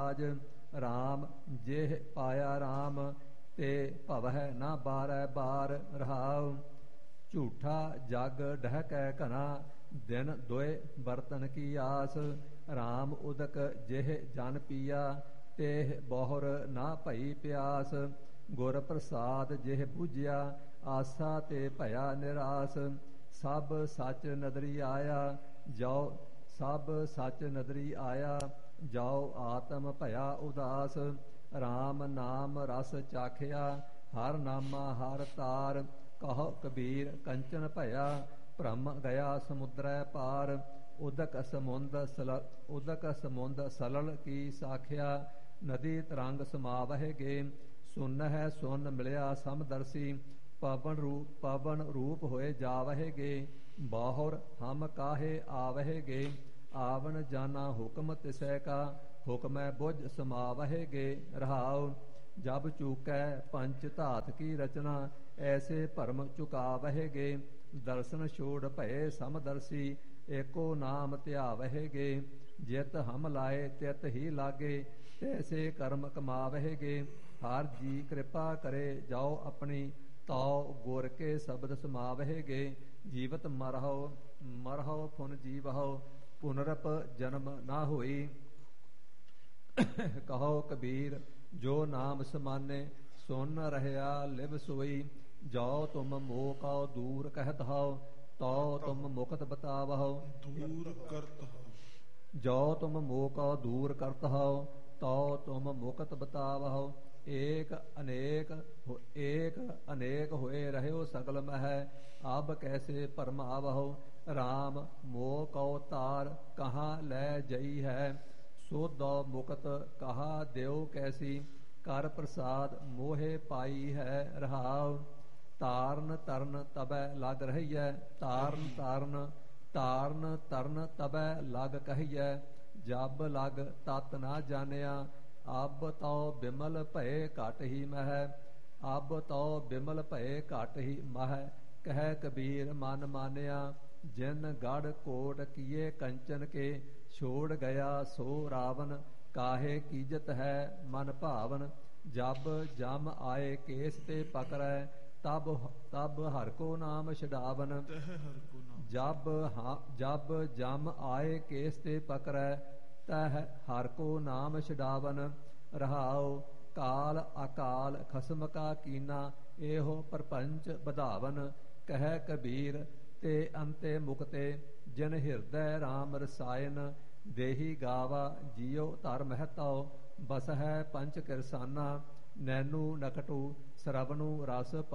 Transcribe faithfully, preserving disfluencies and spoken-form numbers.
ਕਾਜ। ਰਾਮ ਜਿਹ ਪਾਇਆ ਰਾਮ ਤੇ ਭਵਹਿ ਨਾ ਬਾਰੈ ਬਾਰ। ਰਹਾਉ ਝੂਠਾ ਜਗ ਡਹਕੈ ਘਨਾ ਦਿਨ ਦੋਇ ਬਰਤਨ ਕੀ ਆਸ। ਰਾਮ ਉਦਕ ਜਿਹ ਜਨ ਪੀਆ ਤੇਹ ਬਹੁਰ ਨਾ ਭਈ ਪਿਆਸ। ਗੁਰ ਪ੍ਰਸਾਦ ਜਿਹ ਬੁਝਿਆ ਆਸਾ ਤੇ ਭਇਆ ਨਿਰਾਸ। ਸਭ ਸੱਚ ਨਦਰੀ ਆਇਆ ਜਾਉ ਸਭ ਸੱਚ ਨਦਰੀ ਆਇਆ ਜਾਉ ਆਤਮ ਭਇਆ ਉਦਾਸ। ਰਾਮ ਨਾਮ ਰਸ ਚਾਖਿਆ ਹਰ ਨਾਮਾ ਹਰ ਤਾਰ। ਕਹੋ ਕਬੀਰ ਕੰਚਨ ਭਇਆ ਭ੍ਰਮ ਗਿਆ ਸਮੁਦਰੈ ਪਾਰ। ਉਦਕ ਸਮੁੰਦ ਸਲ ਉਦਕ ਸਮੁੰਦ ਸਲਲ ਕੀ ਸਾਖਿਆ ਨਦੀ ਤਰੰਗ ਸਮਾਵਹਿ ਗੇ। ਸੁਨ ਹੈ ਸੁਨ ਮਿਲਿਆ ਸਮਦਰਸੀ ਪਵਨ ਰੂਪ ਪਵਨ ਰੂਪ ਹੋਏ ਜਾਵਹਿ ਗੇ। ਬਾਹੁਰ ਹਮ ਕਾਹੇ ਆਵਹਿ ਗੇ ਆਵਨ ਜਾਨਾ ਹੁਕਮ ਤਿਸੈ ਕਾ। ਹੁਕਮੈ ਬੁਝ ਸਮਾਵਹਿ ਗੇ। ਰਹਾਉ ਜਬ ਚੂਕੈ ਪੰਚ ਧਾਤ ਕੀ ਰਚਨਾ ਐਸੇ ਭਰਮ ਚੁਕਾਵਹਿ ਗੇ। ਦਰਸ਼ਨ ਛੋੜ ਭਏ ਸਮਦਰਸੀ ਏਕੋ ਨਾਮ ਧਿਆਵਹਿ ਗੇ। ਜਿਤ ਹਮ ਲਾਏ ਤਿਤ ਹੀ ਲਾਗੇ ਤੈਸੇ ਕਰਮ ਕਮਾਵਹਿ ਗੇ। ਹਰ ਜੀ ਕਿਰਪਾ ਕਰੇ ਜਾਓ ਆਪਣੀ ਤਾਉ ਗੁਰ ਕੇ ਸ਼ਬਦ ਸਮਾਵਹਿ ਗੇ। ਜੀਵਤ ਮਰਹੁ ਮਰਹੁ ਪੁਨ ਜੀਵਹੁ ਪੁਨਰਪ ਜਨਮ ਨਾ ਹੋਈ। ਕਹੋ ਕਬੀਰ ਜੋ ਨਾਮ ਸਮਾਨੇ ਸੁਨ ਰਹਿਆ ਲਿਵ ਸੋਈ। ਜਾਓ ਤੁਮ ਮੋਹ ਕਉ ਦੂਰ ਕਹਿਤ ਹਉ ਤਉ ਤੁਮ ਮੁਕਤ ਬਤਾਵਹੁ। ਦੂਰ ਕਰਤ ਹਉ ਜੋ ਤੁਮ ਮੋਹ ਕਉ ਦੂਰ ਕਰਤ ਹਉ ਤਉ ਤੁਮ ਮੁਕਤ ਬਤਾਵਹੁ। ਏਕ ਅਨੇਕ ਏਕ ਅਨੇਕ ਹੋਏ ਰਹਿਓ ਸਗਲ ਮਹਿ ਅਬ ਕੈਸੇ ਭਰਮਾਵਹੁ। ਰਾਮ ਮੋਹ ਕਉ ਤਾਰ ਕਹਾਂ ਲੈ ਜਈ ਹੈ ਸੋਧੋ ਮੁਕਤ ਕਹਾ ਦਿਓ ਕੈਸੀ। ਕਰ ਪ੍ਰਸਾਦ ਮੋਹਿ ਪਾਈ ਹੈ। ਰਹਾਉ ਤਾਰਨ ਤਰਨ ਤਬੈ ਲਗ ਰਹੀਐ ਤਾਰਨ ਤਾਰਨ ਤਾਰਨ ਤਰਨ ਤਬੈ ਲਗ ਕਹੀਐ। ਜਬ ਲਗ ਤਤ ਨਾ ਜਾਣਿਆ ਅਬ ਤਉ ਬਿਮਲ ਭਏ ਘਟ ਹੀ ਮਹਿ। ਅਬ ਤਉ ਬਿਮਲ ਭਏ ਘਟ ਹੀ ਮਹਿ ਕਹਿ ਕਬੀਰ ਮਨ ਮਾਨਿਆ। ਜਿਨ ਗੜ ਕੋਟ ਕੀਏ ਕੰਚਨ ਕੇ ਛੋੜ ਗਿਆ ਸੋ ਰਾਵਨ। ਕਾਹੇ ਕੀਜਤ ਹੈ ਮਨ ਭਾਵਨ ਜਬ ਜਮ ਆਏ ਕੇਸ ਤੇ ਪਕੜੈ ਤਬ ਤਬ ਹਰ ਕੋ ਨਾਮ ਛਡਾਵਨ। ਜਬ ਜਬ ਜਮ ਆਏ ਕੇਸ ਤੇ ਪਕੜੈ ਤਹ ਹਰ ਕੋ ਨਾਮ ਛਡਾਵਨ। ਰਹਾਉ ਕਾਲ ਅਕਾਲ ਖਸਮ ਕਾ ਕੀਨਾ ਇਹੋ ਪਰਪੰਚ ਵਧਾਵਨ। ਕਹਿ ਕਬੀਰ ਤੇ ਅੰਤੇ ਮੁਕਤੇ ਜਿਨ ਹਿਰਦੈ ਰਾਮ ਰਸਾਇਨ। ਦੇਹੀ ਗਾਵਾ ਜੀਉ ਧਰ ਮਹਿਤਉ ਬਸ ਹੈ ਪੰਚ ਕਿਰਸਾਨਾ। ਨੈਨੂ ਨਕਟੂ ਸਰਵਨੂ ਰਸ